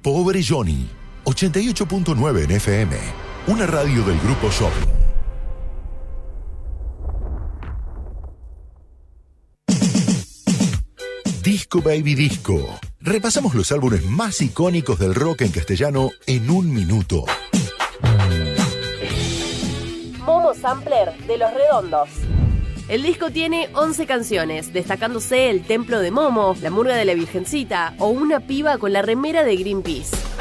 Pobre Johnny, 88.9 en FM, una radio del Grupo Shopping. Disco Baby Disco. Repasamos los álbumes más icónicos del rock en castellano en un minuto. Momo Sampler de Los Redondos. El disco tiene 11 canciones, destacándose El Templo de Momo, La Murga de la Virgencita o Una piba con la remera de Greenpeace.